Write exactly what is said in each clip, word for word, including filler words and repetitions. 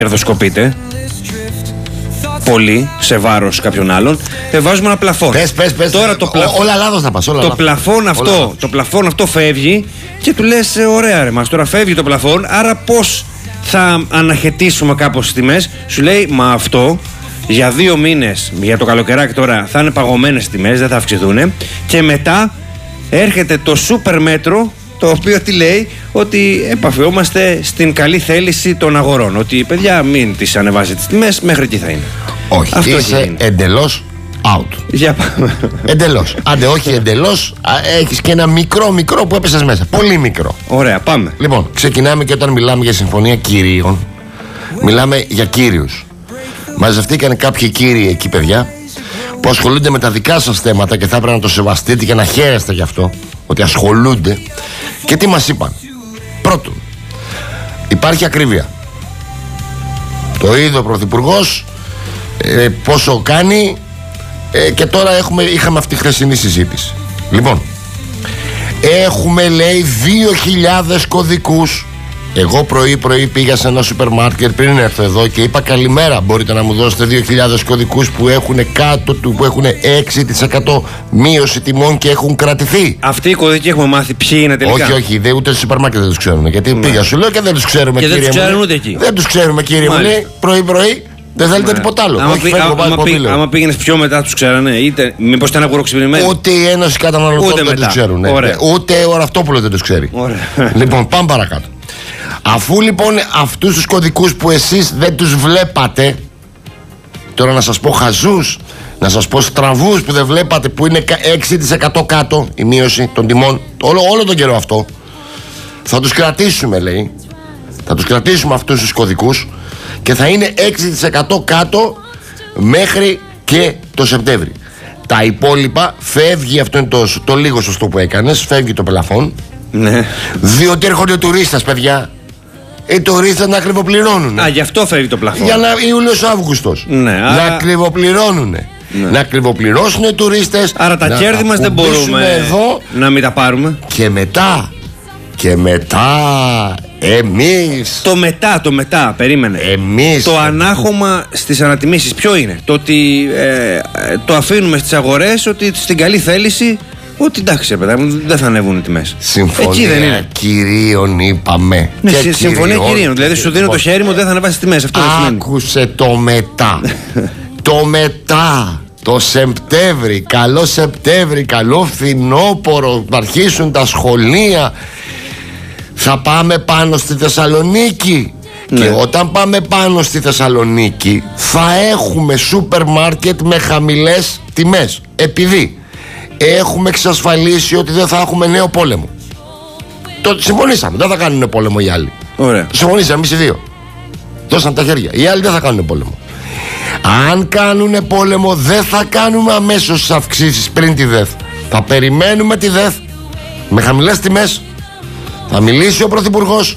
κερδοσκοπείτε πολύ σε βάρος κάποιων άλλων, ε, βάζουμε ένα πλαφόν. Πες, πες, πες. Τώρα το πλαφόν, όλα λάθος θα πας, όλα το λάθος. πλαφόν αυτό, Όλα το πλαφόν αυτό φεύγει και του λες ε, ωραία ρε μας, τώρα φεύγει το πλαφόν, άρα πώς θα αναχαιτήσουμε κάπως τις τιμές? Σου λέει μα αυτό για δύο μήνες, για το καλοκαιράκι τώρα θα είναι παγωμένες τιμές, δεν θα αυξηθούν, και μετά έρχεται το σούπερ μέτρο, το οποίο τι λέει? Ότι επαφιόμαστε στην καλή θέληση των αγορών. Ότι παιδιά μην τις ανεβάζετε τις τιμές, μέχρι εκεί θα είναι. Όχι, αυτό είσαι εντελώς out. Για πάμε. Εντελώς. Άντε, όχι εντελώς, έχεις και ένα μικρό μικρό που έπεσες μέσα. Πολύ μικρό. Ωραία, πάμε. Λοιπόν, ξεκινάμε, και όταν μιλάμε για συμφωνία κυρίων, μιλάμε για κύριους. Μαζευτήκαν κάποιοι κύριοι εκεί, παιδιά, που ασχολούνται με τα δικά σας θέματα και θα έπρεπε να το σεβαστείτε και να χαίρεστε γι' αυτό, ότι ασχολούνται. Και τι μας είπαν? Πρώτον, υπάρχει ακρίβεια. Το είδε ο Πρωθυπουργός, ε, πόσο κάνει, ε, και τώρα έχουμε, είχαμε αυτή τη χθεσινή συζήτηση. Λοιπόν, έχουμε, λέει, δύο χιλιάδες κωδικούς. Εγώ πρωί πρωί πήγα σε ένα σούπερ μάρκετ πριν έρθω εδώ και είπα καλημέρα, μπορείτε να μου δώσετε δύο χιλιάδες κωδικούς που έχουν κάτω του, που έχουν έξι τοις εκατό μείωση τιμών και έχουν κρατηθεί? Αυτοί οι κωδικοί έχουμε μάθει ποιοι είναι τελικά? Όχι, όχι, δε, ούτε στο σούπερ μάρκετ δεν τους ξέρουμε. Γιατί ναι. πήγα, σου λέω, και δεν τους ξέρουμε, και κύριε μου. Δεν τους ξέρουν ούτε εκεί. Δεν τους ξέρουμε, κύριε μου. Λέει πρωί πρωί. Δεν θέλετε τίποτα άλλο? Άμα, όχι, πή, φεύγω, άμα, άμα, πή, άμα πήγαινες πιο μετά τους ξέρανε? Είτε μήπως ήταν αγουροξυπηρημένοι? Ούτε η Ένωση Καταναλωτών δεν τους ξέρουν. Ναι. Ούτε ο Ραυτόπουλος δεν τους ξέρει. Λοιπόν, πάμε παρακάτω. Αφού λοιπόν αυτούς τους κωδικούς που εσείς δεν τους βλέπατε, τώρα να σας πω χαζούς, να σας πω στραβούς που δεν βλέπατε, που είναι έξι τοις εκατό κάτω η μείωση των τιμών όλο, όλο τον καιρό αυτό, θα τους κρατήσουμε, λέει. Θα τους κρατήσουμε αυτούς τους κωδικούς και θα είναι έξι τοις εκατό κάτω μέχρι και το Σεπτέμβρη. Τα υπόλοιπα φεύγει, αυτό είναι το, το λίγο σωστό που έκανες, φεύγει το πελαφόν. Ναι. Διότι έρχονται τουρίστες, παιδιά. Οι τουρίστες να ακριβοπληρώνουν. Α, γι' αυτό φεύγει το πλαφόν. Για να Ιούλιος-Αύγουστος. Ναι, να άρα... ακριβοπληρώνουν. Ναι. Να ακριβοπληρώσουν οι τουρίστες. Άρα τα κέρδη μας δεν μπορούμε εδώ, να μην τα πάρουμε. Και μετά. Και μετά. Εμείς. Το μετά, το μετά, περίμενε. Εμείς. Το ανάχωμα στις ανατιμήσεις ποιο είναι? Το ότι ε, το αφήνουμε στις αγορές, ότι στην καλή θέληση, ότι εντάξει, παιδά μου, δεν θα ανέβουν οι τιμές. Συμφωνία κυρίων, είπαμε. Ναι, και συμφωνία κυρίων. κυρίων. Δηλαδή, σου δίνω το χέρι μου, δεν θα ανεβάσει τις τιμές. Αυτό άκουσε το μετά. Το μετά. Το Σεπτέμβρη. Καλό Σεπτέμβρη. Καλό φθινόπωρο. Θα αρχίσουν τα σχολεία. Θα πάμε πάνω στη Θεσσαλονίκη. Ναι. Και όταν πάμε πάνω στη Θεσσαλονίκη, θα έχουμε σούπερ μάρκετ με χαμηλές τιμές. Επειδή έχουμε εξασφαλίσει ότι δεν θα έχουμε νέο πόλεμο. Το συμφωνήσαμε, δεν θα κάνουν πόλεμο οι άλλοι. Ωραία. Συμφωνήσαμε εμείς οι δύο. Δώσαν τα χέρια. Οι άλλοι δεν θα κάνουν πόλεμο. Αν κάνουν πόλεμο, δεν θα κάνουμε αμέσως τις αυξήσεις πριν τη ΔΕΘ. Θα περιμένουμε τη ΔΕΘ με χαμηλές τιμές. Θα μιλήσει ο Πρωθυπουργός.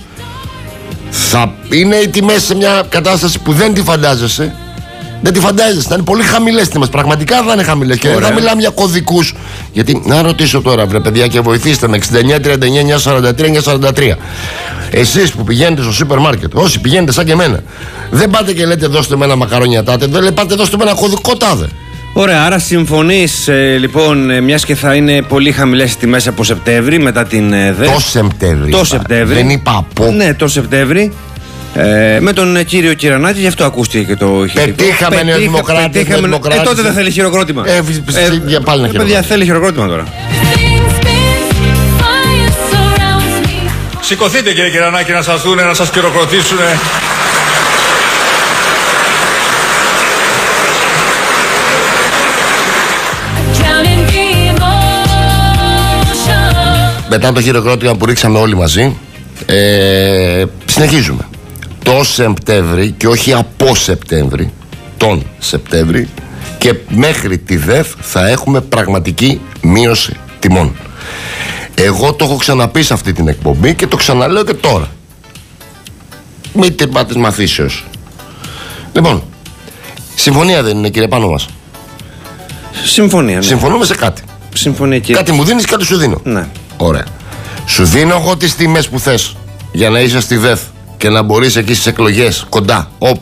Θα είναι οι τιμές σε μια κατάσταση που δεν τη φαντάζεσαι. Δεν τη φαντάζεσαι, θα είναι πολύ χαμηλές τιμές. Πραγματικά θα είναι χαμηλές. Και δεν θα μιλάμε για κωδικούς. Γιατί να ρωτήσω τώρα, βρε παιδιά, και βοηθήστε με εξήντα εννιά τριάντα εννιά εννιακόσια σαράντα τρία εννιακόσια σαράντα τρία. Εσείς που πηγαίνετε στο σούπερ μάρκετ, όσοι πηγαίνετε σαν και εμένα, δεν πάτε και λέτε δώστε με ένα μακαρόνια τάδε, δεν πάτε δώστε με ένα κωδικό τάδε. Ωραία, άρα συμφωνείς ε, λοιπόν, ε, μιας και θα είναι πολύ χαμηλές οι τιμές από Σεπτέμβρη, μετά την ε, ΔΕΘ. Το Σεπτέμβρη. Το Σεπτέμβρη. Δεν είπα από. Ναι, το Σεπτέμβρη. Ε, με τον ε, κύριο Κυρανάκη, γι' αυτό ακούστηκε και το ηχητικό. Πετύχαμε νεοδημοκράτη. Ε, τότε δεν θέλει χειροκρότημα. Ε, ε, για πάλι να ε, παιδιά, θέλει χειροκρότημα τώρα. Σηκωθείτε, κύριε Κυρανάκη, να σας δούνε, να σας χειροκροτήσουνε. Μετά το χειροκρότημα που ρίξαμε όλοι μαζί, ε, συνεχίζουμε. Το Σεπτέμβρη, και όχι από Σεπτέμβρη, τον Σεπτέμβρη, και μέχρι τη ΔΕΘ θα έχουμε πραγματική μείωση τιμών. Εγώ το έχω ξαναπεί σε αυτή την εκπομπή και το ξαναλέω και τώρα. Μην την πάτε μαθήσεως. Λοιπόν, συμφωνία δεν είναι, κύριε Πάνο μας? Συμφωνία, ναι. Συμφωνούμε σε κάτι. Συμφωνία, κύριε. Κάτι μου δίνεις, κάτι σου δίνω. Ναι. Ωραία. Σου δίνω εγώ τις τιμές που θες για να είσαι στη ΔΕΘ και να μπορείς εκεί στις εκλογές κοντά, όπου